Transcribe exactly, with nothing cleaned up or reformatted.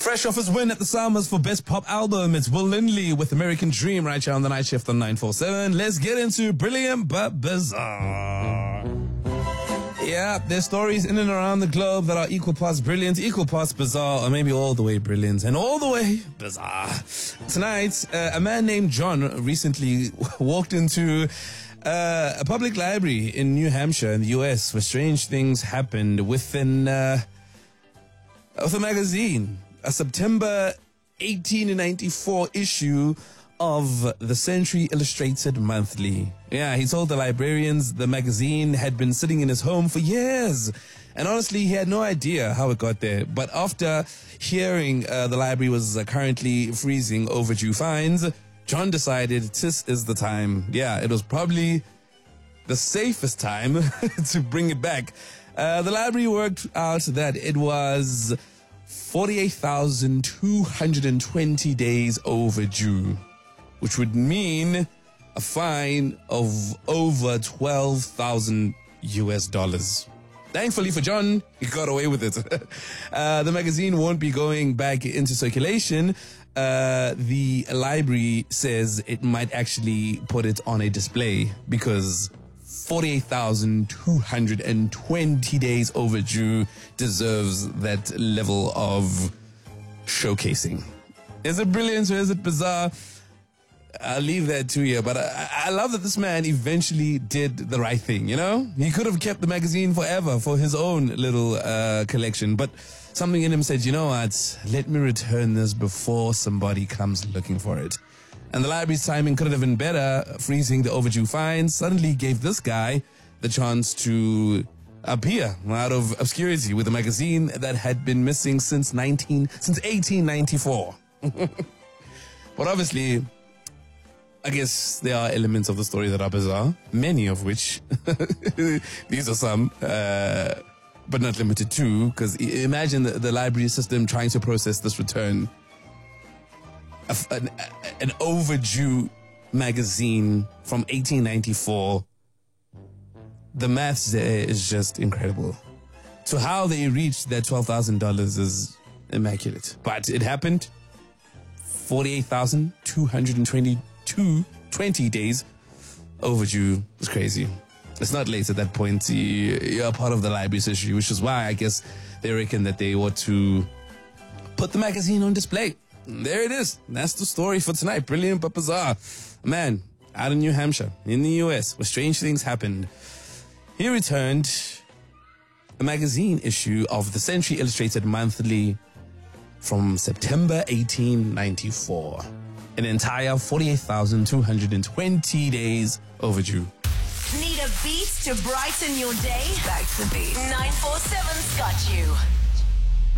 Fresh off his win at the Summers for Best Pop Album, it's Will Lindley with American Dream right here on the Night Shift on nine forty-seven. Let's get into Brilliant But Bizarre. Yeah, there's stories in and around the globe that are equal parts brilliant, equal parts bizarre, or maybe all the way brilliant and all the way bizarre. Tonight, uh, a man named John recently walked into uh, a public library in New Hampshire in the U S where strange things happened within uh, with a magazine, a September eighteen ninety-four issue of the Century Illustrated Monthly. Yeah, he told the librarians the magazine had been sitting in his home for years. And honestly, he had no idea how it got there. But after hearing uh, the library was uh, currently freezing overdue fines, John decided this is the time. Yeah, it was probably the safest time to bring it back. Uh, the library worked out that it was forty-eight thousand two hundred twenty days overdue, which would mean a fine of over twelve thousand U S dollars. Thankfully for John, he got away with it. uh, the magazine won't be going back into circulation. Uh, the library says it might actually put it on a display because forty-eight thousand two hundred twenty days overdue deserves that level of showcasing. Is it brilliant or is it bizarre? I'll leave that to you, but I, I love that this man eventually did the right thing, you know? He could have kept the magazine forever for his own little uh, collection, but something in him said, you know what, let me return this before somebody comes looking for it. And the library's timing couldn't have been better. Freezing the overdue fines suddenly gave this guy the chance to appear out of obscurity with a magazine that had been missing since nineteen since eighteen ninety-four. But obviously, I guess there are elements of the story that are bizarre, many of which, these are some, uh, but not limited to, because imagine the, the library system trying to process this return. A, an, an overdue magazine from eighteen ninety-four. The maths there is just incredible. So how they reached that twelve thousand dollars is immaculate. But it happened. forty-eight thousand two hundred twenty-two twenty days overdue. It's crazy. It's not late at that point. You're part of the library's history, which is why I guess they reckon that they ought to put the magazine on display. There it is. That's the story for tonight. Brilliant but bizarre. A man out in New Hampshire, in the U S, where strange things happened. He returned a magazine issue of the Century Illustrated Monthly from September eighteen ninety-four. An entire forty-eight thousand two hundred twenty days overdue. Need a beat to brighten your day? Back to the beat. nine four seven's got you.